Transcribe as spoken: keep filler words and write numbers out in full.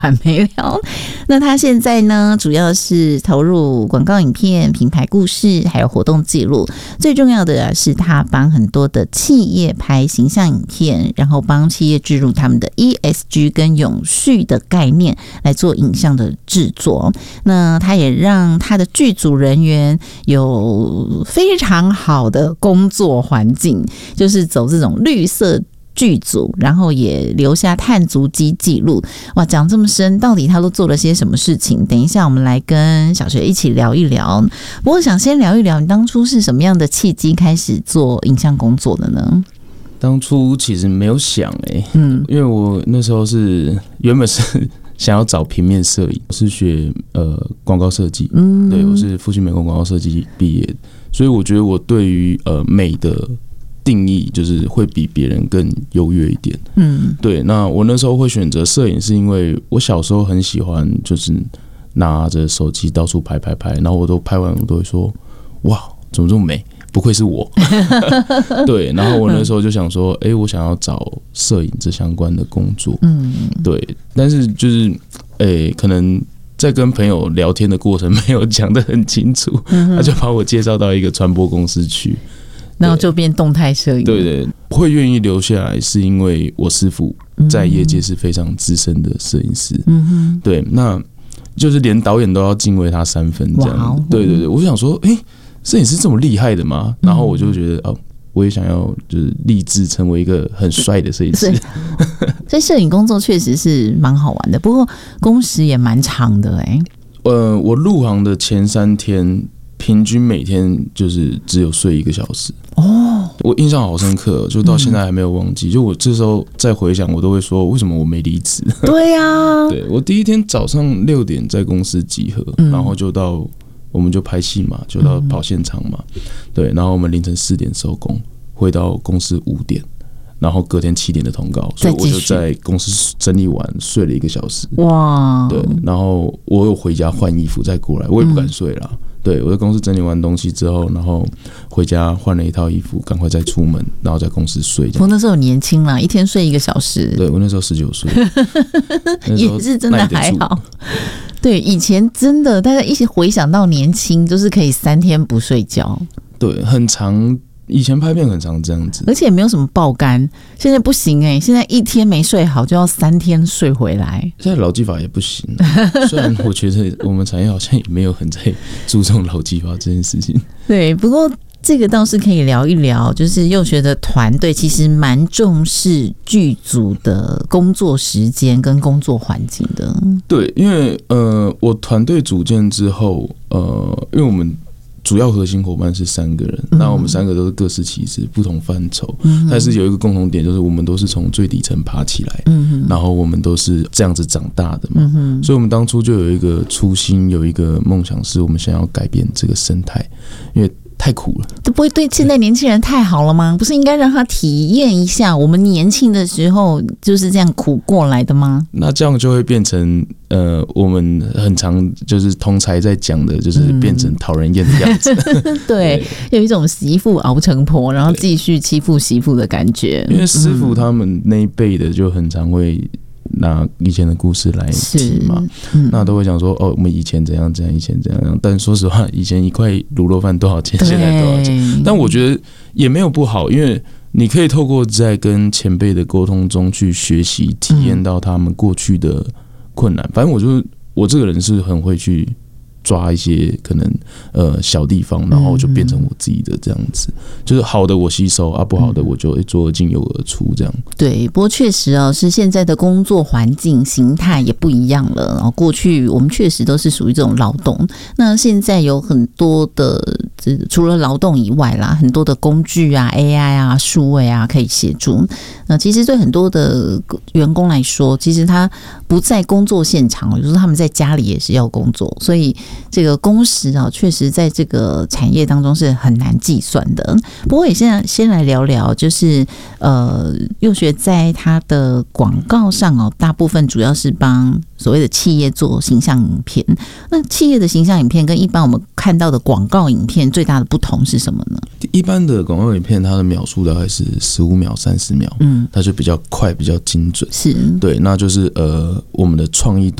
还没聊。那他现在呢，主要是投入广告影片、品牌故事，还有活动记录。最重要的是，他帮很多的企业拍形象影片，然后帮企业置入他们的 E S G 跟永续的概念来做影像的制作。那他也让他的剧组人员有非常好的工作环境，就是走这种绿色剧组，然后也留下碳足迹记录。哇，讲这么深，到底他都做了些什么事情？等一下我们来跟小学一起聊一聊。不过想先聊一聊，你当初是什么样的契机开始做影像工作的呢？ 当初其实没有想哎、欸，嗯，因为我那时候是原本是想要找平面摄影，是学呃广告设计，嗯，对，我是复兴美工广告设计毕业的，所以我觉得我对于呃美的定义就是会比别人更优越一点，嗯，对。那我那时候会选择摄影，是因为我小时候很喜欢，就是拿着手机到处拍拍拍，然后我都拍完我都会说，哇，怎么这么美？不愧是我，对。然后我那时候就想说，哎、欸，我想要找摄影这相关的工作，嗯，对。但是就是，哎、欸，可能在跟朋友聊天的过程没有讲得很清楚，嗯、他就把我介绍到一个传播公司去。 然后就变动态摄影。 对对，会愿意留下来是因为我师父在业界是非常资深的摄影师，嗯哼，对，那就是连导演都要敬畏他三分这样。对对对，我就想说，哎、欸，摄影师这么厉害的吗？然后我就觉得，哦，我也想要就是立志成为一个很帅的摄影师。 所以摄影工作确实是蛮好玩的，不过工时也蛮长的哎、欸。 呃，我入行的前三天。平均每天就是只有睡一个小时哦，我印象好深刻，就到现在还没有忘记。就我这时候再回想，我都会说为什么我没离职？ 对呀、啊， 对我第一天早上六点在公司集合，嗯、然后就到我们就拍戏嘛，就到跑现场嘛，嗯、对，然后我们凌晨四点收工，回到公司五点。然后隔天七点的通告，所以我就在公司整理完睡了一个小时。哇！对，然后我有回家换衣服再过来，我也不敢睡啦。嗯、对，我在公司整理完东西之后，然后回家换了一套衣服，赶快再出门，然后在公司睡。 我那时候年轻啦，一天睡一个小时。 对，我那时候十九岁， 也是真的还好。对，以前真的，大家一起回想到年轻，就是可以三天不睡觉。 对，很长。以前拍片很常这样子， 而且也没有什么爆肝。现在不行哎、欸，现在一天没睡好就要三天睡回来。 现在劳基法也不行，虽然我觉得我们产业好像也没有很在注重劳基法这件事情。 对，不过这个倒是可以聊一聊，就是幼学的团队其实蛮重视剧组的工作时间跟工作环境的。 对，因为呃，我团队组建之后，呃，因为我们。主要核心伙伴是三个人，那、嗯、我们三个都是各司其职，不同范畴、嗯，但是有一个共同点，就是我们都是从最底层爬起来、嗯，然后我们都是这样子长大的嘛，嗯、所以我们当初就有一个初心，有一个梦想，是我们想要改变这个生态，因为太苦了， 这不会对现在年轻人太好了吗？不是应该让他体验一下我们年轻的时候就是这样苦过来的吗？ 那这样就会变成呃，我们很常就是同才在讲的，就是变成讨人厌的样子。 嗯、对，有一种媳妇熬成婆，然后继续欺负媳妇的感觉。 因为师傅他们那一辈的就很常会拿以前的故事来提嘛，嗯、那都会讲说哦，我们以前怎样怎样，以前怎样。但说实话，以前一块卤肉饭多少钱，现在多少钱？但我觉得也没有不好，因为你可以透过在跟前辈的沟通中去学习、体验到他们过去的困难。反正我就我这个人是很会去抓一些可能呃小地方，然后就变成我自己的这样子，嗯、就是好的我吸收啊，不好的我就左耳进右耳出这样。 对，不过确实哦，是现在的工作环境形态也不一样了。然后过去我们确实都是属于这种劳动，那现在有很多的除了劳动以外啦，很多的工具啊、A I 啊、数位啊可以协助。那其实对很多的员工来说，其实他不在工作现场，就是他们在家里也是要工作，所以这个工时啊，确实在这个产业当中是很难计算的。不过也现在先来聊聊，就是呃，幼学在它的广告上哦，大部分主要是帮所谓的企业做形象影片。那企业的形象影片跟一般我们看到的广告影片最大的不同是什么呢？ 一般的广告影片，它的秒数大概是十五秒、三十秒，嗯，它就比较快，比较精准。 是， 对，那就是呃，我们的创意